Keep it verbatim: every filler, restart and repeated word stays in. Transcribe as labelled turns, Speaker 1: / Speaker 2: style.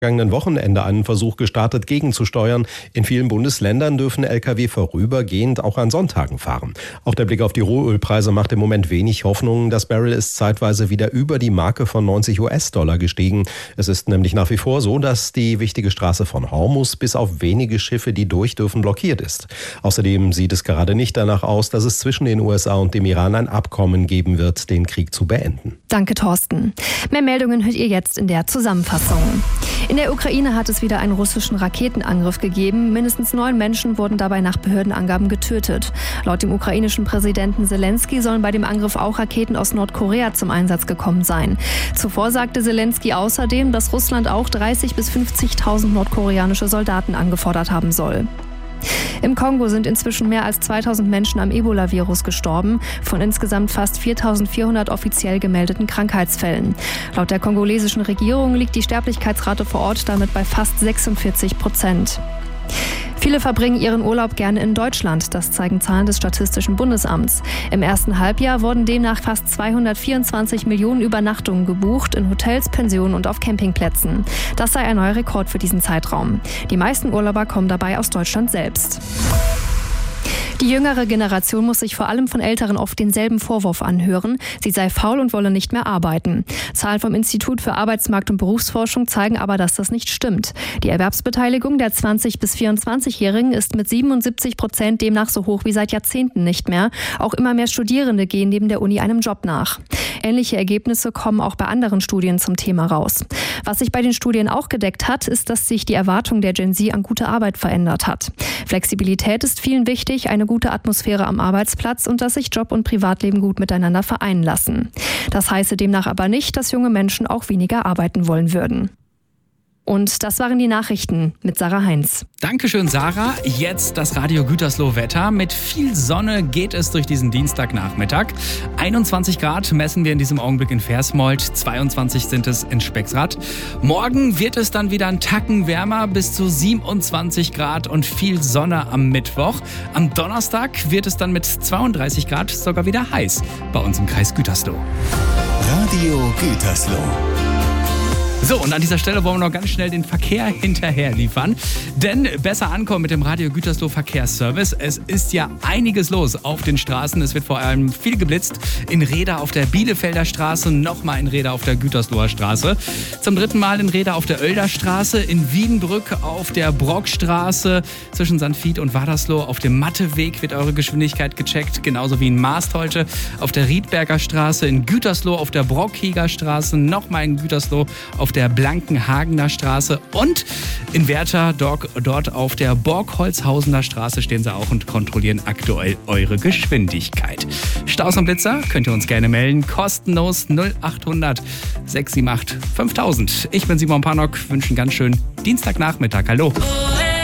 Speaker 1: vergangenen Wochenende einen Versuch gestartet, gegenzusteuern. In vielen Bundesländern dürfen L K W vorübergehend auch an Sonntagen fahren. Auch der Blick auf die Rohölpreise macht im Moment wenig Hoffnung. Das Barrel ist zeitweise wieder über die Marke von neunzig US-Dollar gestiegen. Es ist nämlich nach wie vor so, dass die wichtige Straße von Hormuz bis auf wenige Schiffe, die durch dürfen, blockiert ist. Außerdem sieht es gerade nicht danach aus, dass es zwischen den U S A und dem Iran ein Abkommen geben wird, den Krieg zu beenden.
Speaker 2: Danke, Thorsten. Mehr Meldungen hört ihr jetzt in der Zusammenfassung. In der Ukraine hat es wieder einen russischen Raketenangriff gegeben. Mindestens neun Menschen wurden dabei nach Behördenangaben getötet. Laut dem ukrainischen Präsidenten Zelensky sollen bei dem Angriff auch Raketen aus Nordkorea zum Einsatz gekommen sein. Zuvor sagte Zelensky außerdem, dass Russland auch dreißigtausend bis fünfzigtausend nordkoreanische Soldaten angefordert haben soll. Im Kongo sind inzwischen mehr als zweitausend Menschen am Ebola-Virus gestorben, von insgesamt fast viertausendvierhundert offiziell gemeldeten Krankheitsfällen. Laut der kongolesischen Regierung liegt die Sterblichkeitsrate vor Ort damit bei fast sechsundvierzig Prozent. Viele verbringen ihren Urlaub gerne in Deutschland, das zeigen Zahlen des Statistischen Bundesamts. Im ersten Halbjahr wurden demnach fast zweihundertvierundzwanzig Millionen Übernachtungen gebucht in Hotels, Pensionen und auf Campingplätzen. Das sei ein neuer Rekord für diesen Zeitraum. Die meisten Urlauber kommen dabei aus Deutschland selbst. Die jüngere Generation muss sich vor allem von Älteren oft denselben Vorwurf anhören, sie sei faul und wolle nicht mehr arbeiten. Zahlen vom Institut für Arbeitsmarkt- und Berufsforschung zeigen aber, dass das nicht stimmt. Die Erwerbsbeteiligung der zwanzig- bis vierundzwanzigjährigen ist mit siebenundsiebzig Prozent demnach so hoch wie seit Jahrzehnten nicht mehr. Auch immer mehr Studierende gehen neben der Uni einem Job nach. Ähnliche Ergebnisse kommen auch bei anderen Studien zum Thema raus. Was sich bei den Studien auch gedeckt hat, ist, dass sich die Erwartung der Gen Z an gute Arbeit verändert hat. Flexibilität ist vielen wichtig, eine gute Atmosphäre am Arbeitsplatz und dass sich Job und Privatleben gut miteinander vereinen lassen. Das heiße demnach aber nicht, dass junge Menschen auch weniger arbeiten wollen würden. Und das waren die Nachrichten mit Sarah Heinz.
Speaker 3: Dankeschön, Sarah. Jetzt das Radio Gütersloh Wetter. Mit viel Sonne geht es durch diesen Dienstagnachmittag. einundzwanzig Grad messen wir in diesem Augenblick in Versmold, zweiundzwanzig sind es in Spexrad. Morgen wird es dann wieder ein Tacken wärmer, bis zu siebenundzwanzig Grad und viel Sonne am Mittwoch. Am Donnerstag wird es dann mit zweiunddreißig Grad sogar wieder heiß bei uns im Kreis Gütersloh.
Speaker 4: Radio Gütersloh.
Speaker 3: So, und an dieser Stelle wollen wir noch ganz schnell den Verkehr hinterher liefern. Denn besser ankommen mit dem Radio Gütersloh Verkehrsservice. Es ist ja einiges los auf den Straßen. Es wird vor allem viel geblitzt. In Rheda auf der Bielefelder Straße, nochmal in Rheda auf der Gütersloher Straße. Zum dritten Mal in Rheda auf der Oelder Straße. In Wiedenbrück auf der Brockstraße. Zwischen Sandvied und Wadersloh auf dem Matteweg wird eure Geschwindigkeit gecheckt. Genauso wie in Marstholte auf der Riedberger Straße. In Gütersloh auf der Brockheger Straße. Nochmal in Gütersloh auf der Blankenhagener Straße und in Werther dort auf der Borgholzhausener Straße stehen sie auch und kontrollieren aktuell eure Geschwindigkeit. Staus und Blitzer könnt ihr uns gerne melden, kostenlos null acht hundert sechs sieben acht fünftausend. Ich bin Simon Pannock, wünsche einen ganz schönen Dienstagnachmittag. Hallo.